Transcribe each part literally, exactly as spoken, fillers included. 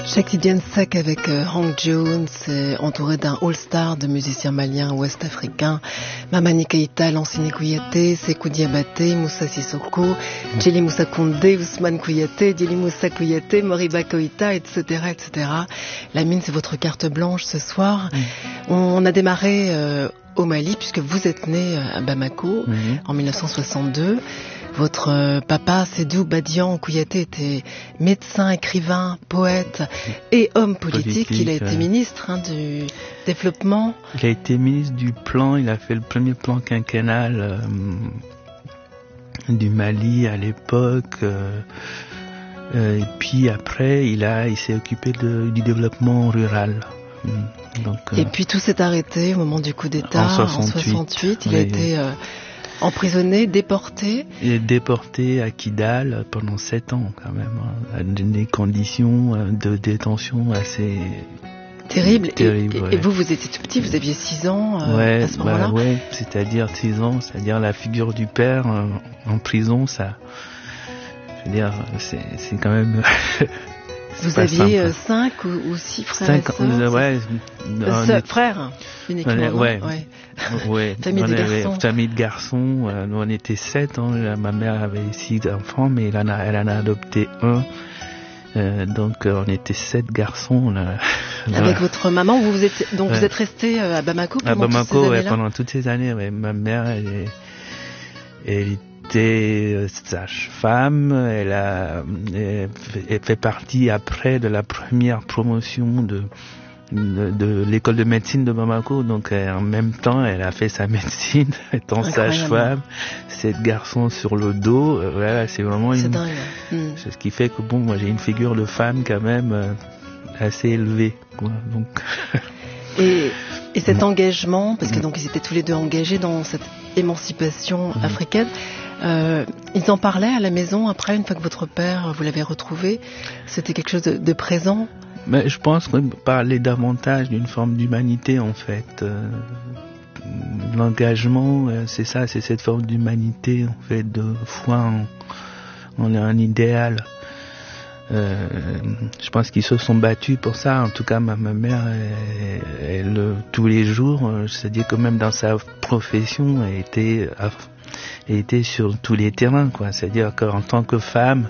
Shakti Diensek avec euh, Hank Jones, euh, entouré d'un all-star de musiciens maliens ouest-africains, Mamani Keïta, Lansini Kouyaté, Sékou Diabaté, Moussa Sissoko, Djeli Moussa Koundé, Ousmane Kouyaté, Djeli Moussa Kouyaté, Moriba Koïta, et cetera, et cetera. La mine, c'est votre carte blanche ce soir. Mm. On a démarré euh, au Mali, puisque vous êtes né à Bamako mm-hmm. en dix-neuf cent soixante-deux. Votre euh, papa, Sédou Badian Kouyaté, était médecin, écrivain, poète et homme politique. politique il a été euh... ministre hein, du développement. Il a été ministre du plan, il a fait le premier plan quinquennal euh, du Mali à l'époque. Euh, euh, et puis après, il, a, il s'est occupé de, du développement rural. Donc, euh, et puis tout s'est arrêté au moment du coup d'État en soixante-huit. En soixante-huit il oui, a été... Euh, emprisonné, déporté. Il est déporté à Kidal pendant sept ans quand même, hein, dans des conditions de détention assez terribles. Terrible, et, ouais. et vous, vous étiez tout petit, vous aviez six ans euh, ouais, à ce moment-là. Bah, ouais, c'est-à-dire six ans, c'est-à-dire la figure du père euh, en prison, ça, je veux dire, c'est, c'est quand même. Vous aviez cinq ou, ou six frères cinq, et sœurs. Ouais, euh, est... frères uniquement. On est, ouais, ouais. ouais. Famille de garçons. Famille de garçons. Euh, nous on était sept. Hein. Ma mère avait six enfants, mais elle en a, elle en a adopté un. Euh, donc euh, on était sept garçons. Là. Avec votre maman, vous, vous êtes donc ouais. vous êtes resté à Bamako pendant à Bamako, toutes ces années-là. Ouais, pendant toutes ces années. Ouais. Ma mère, elle est, elle est était sage-femme, elle a elle fait partie après de la première promotion de de, de l'école de médecine de Bamako, donc en même temps elle a fait sa médecine étant sage-femme, sept garçons sur le dos, voilà, c'est vraiment c'est une dingue. Mm. C'est ce qui fait que bon, moi j'ai une figure de femme quand même assez élevée, quoi. Donc et Et cet mmh. engagement, parce que donc ils étaient tous les deux engagés dans cette émancipation mmh. africaine, euh, ils en parlaient à la maison après, une fois que votre père, vous l'avez retrouvé, c'était quelque chose de, de présent. Mais je pense qu'on parlait davantage d'une forme d'humanité en fait. Euh, l'engagement, euh, c'est ça, c'est cette forme d'humanité en fait, de foi en, en un idéal. Euh, je pense qu'ils se sont battus pour ça. En tout cas, ma, ma mère, elle, elle, tous les jours, c'est-à-dire que même dans sa profession, elle était, elle était sur tous les terrains, quoi. C'est-à-dire qu'en tant que femme,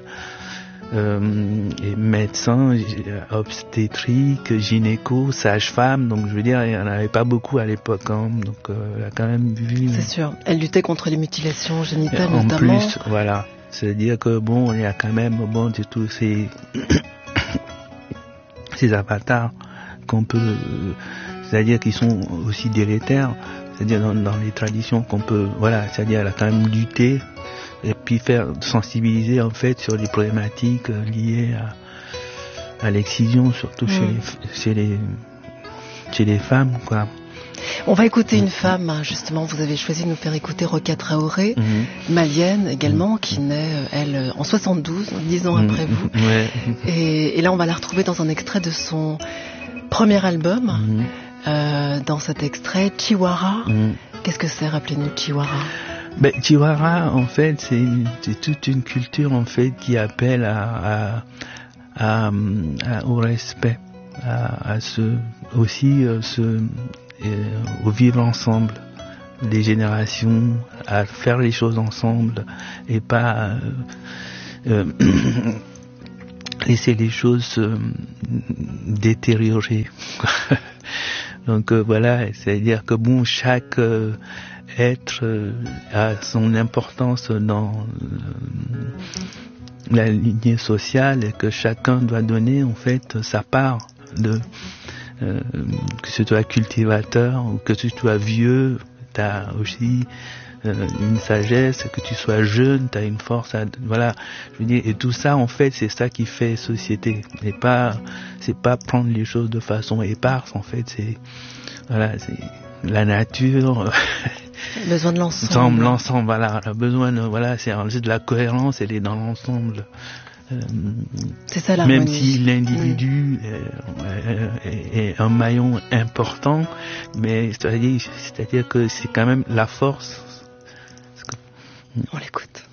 euh, et médecin, obstétrique, gynéco, sage-femme, donc je veux dire, il n'y en avait pas beaucoup à l'époque, hein, donc euh, elle a quand même vu. C'est sûr. Elle luttait contre les mutilations génitales, en notamment. En plus, voilà. C'est-à-dire que bon, il y a quand même bon de tous ces ces avatars qu'on peut, c'est-à-dire qui sont aussi délétères, c'est-à-dire dans, dans les traditions qu'on peut, voilà, c'est-à-dire elle a quand même lutté et puis faire sensibiliser en fait sur les problématiques liées à, à l'excision, surtout mmh. chez les chez les chez les femmes, quoi. On va écouter une femme, justement, vous avez choisi de nous faire écouter Rokia Traoré, mmh. malienne également, mmh. qui naît, elle, en soixante-douze, dix ans mmh. après vous. Ouais. Et, et là, on va la retrouver dans un extrait de son premier album, mmh. euh, dans cet extrait, Chiwara. Mmh. Qu'est-ce que c'est, rappelez-nous, Chiwara? Ben, Chiwara, en fait, c'est, c'est toute une culture, en fait, qui appelle à, à, à, à au respect, à, à ce, aussi, euh, ce, au vivre ensemble, les générations, à faire les choses ensemble et pas euh, euh, laisser les choses se détériorer. Donc euh, voilà, c'est-à-dire que bon, chaque euh, être euh, a son importance dans euh, la lignée sociale et que chacun doit donner en fait sa part de Euh, que ce soit cultivateur ou que tu sois vieux, tu as aussi euh, une sagesse, que tu sois jeune, tu as une force à, voilà, je veux dire, et tout ça en fait c'est ça qui fait société, et pas c'est pas prendre les choses de façon éparse, en fait c'est voilà, c'est la nature. Besoin de l'ensemble. L'ensemble, voilà, le besoin de, voilà, c'est de la cohérence, elle est dans l'ensemble. Euh, c'est ça l'harmonie. Même si l'individu mmh. est, est, est un maillon important, mais c'est-à-dire, c'est-à-dire que c'est quand même la force. On l'écoute.